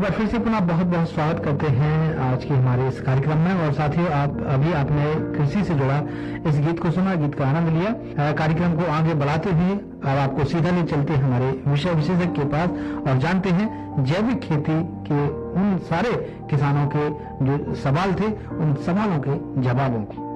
बार फिर से पुनः बहुत बहुत स्वागत करते हैं आज के हमारे इस कार्यक्रम में। और साथियों, आपने कृषि से जुड़ा इस गीत को सुना, गीत का आनंद लिया। कार्यक्रम को आगे बढ़ाते हुए अब आपको सीधा ले चलते हैं हमारे विषय विशेषज्ञ के पास और जानते हैं जैविक खेती के उन सारे किसानों के जो सवाल थे, उन सवालों के जवाबों को।